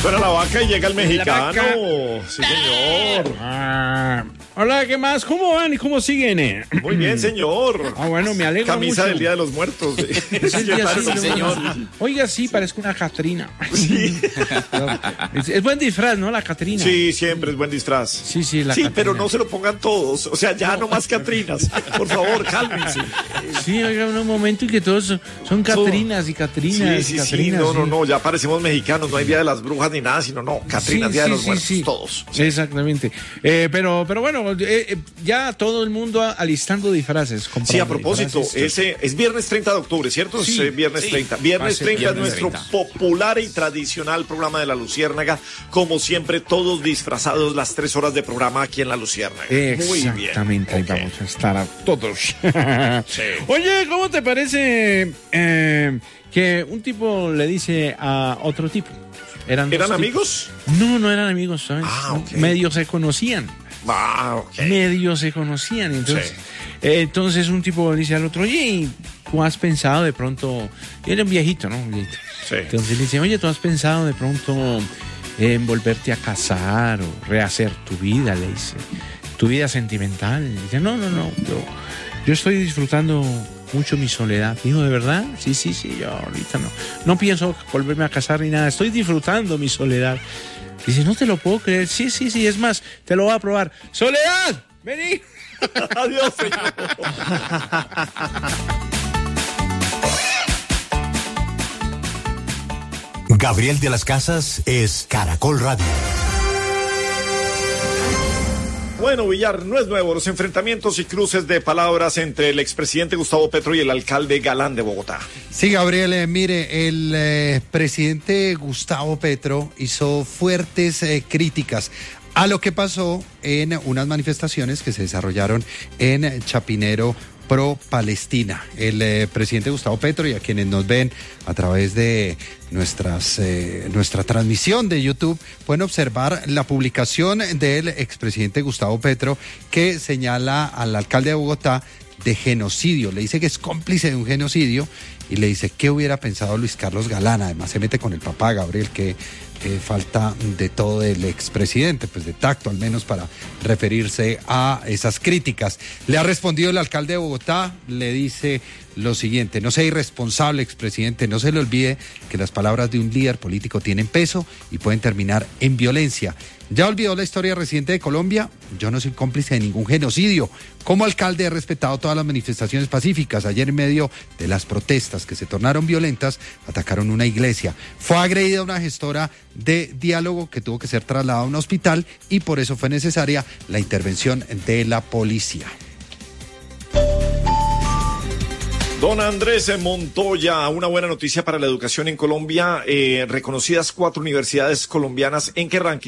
Suena la vaca y llega el mexicano. Sí, señor. Hola, ¿qué más? ¿Cómo van y cómo siguen? Muy bien, señor. Bueno, me alegro Camisa mucho. del Día de los Muertos. Es el día Sí, sí, señor. Oiga, sí, parezco una Catrina. Sí. Es buen disfraz, ¿no? La Catrina. Sí, siempre es buen disfraz. Sí, la Sí, Catrina. pero no se lo pongan todos. O sea, ya no más Catrinas. Por favor, cálmense. Sí, oiga, un momento en que todos son Catrinas y Catrinas. Sí, y Catrinas, no, ya parecemos mexicanos, no hay Día de las Brujas ni nada, sino Catrinas, Día de los Muertos, todos. Sí. Exactamente. Pero bueno, ya todo el mundo alistando disfraces. Sí, a propósito, es viernes 30 de octubre, ¿cierto? Sí, es viernes 30. Viernes 30 es nuestro popular y tradicional programa de La Luciérnaga. Como siempre, todos disfrazados las 3 horas de programa aquí en La Luciérnaga. Muy bien. Exactamente, ahí vamos a estar a todos. Sí. Oye, ¿cómo te parece que un tipo le dice a otro tipo? ¿Eran amigos? No eran amigos, ¿sabes? Okay. Medio se conocían. Okay. Medio se conocían. Entonces un tipo le dice al otro, oye, ¿tú has pensado de pronto? Era un viejito, ¿no? Un viejito. Sí. Entonces le dice, oye, ¿tú has pensado de pronto en volverte a casar o rehacer tu vida? Le dice, tu vida sentimental. Le dice, no, yo estoy disfrutando mucho mi soledad. Dijo, ¿de verdad? Sí, yo ahorita no pienso volverme a casar ni nada, estoy disfrutando mi soledad. Dice, no te lo puedo creer. Sí, es más, te lo voy a probar. ¡Soledad! ¡Vení! Adiós, señor. Gabriel de las Casas es Caracol Radio. Bueno, Villar, no es nuevo los enfrentamientos y cruces de palabras entre el expresidente Gustavo Petro y el alcalde Galán de Bogotá. Sí, Gabriel, mire, el presidente Gustavo Petro hizo fuertes críticas a lo que pasó en unas manifestaciones que se desarrollaron en Chapinero pro Palestina. El presidente Gustavo Petro, y a quienes nos ven a través de nuestra transmisión de YouTube, pueden observar la publicación del expresidente Gustavo Petro que señala al alcalde de Bogotá de genocidio. Le dice que es cómplice de un genocidio y le dice qué hubiera pensado Luis Carlos Galán. Además se mete con el papá, Gabriel, que falta de todo del expresidente, pues de tacto al menos para referirse a esas críticas. Le ha respondido el alcalde de Bogotá, le dice lo siguiente: no sea irresponsable, expresidente, no se le olvide que las palabras de un líder político tienen peso y pueden terminar en violencia. ¿Ya olvidó la historia reciente de Colombia? Yo no soy cómplice de ningún genocidio. Como alcalde he respetado todas las manifestaciones pacíficas. Ayer, en medio de las protestas que se tornaron violentas, atacaron una iglesia. Fue agredida una gestora de diálogo que tuvo que ser trasladada a un hospital y por eso fue necesaria la intervención de la policía. Don Andrés Montoya, una buena noticia para la educación en Colombia. Reconocidas 4 universidades colombianas. ¿En qué ranking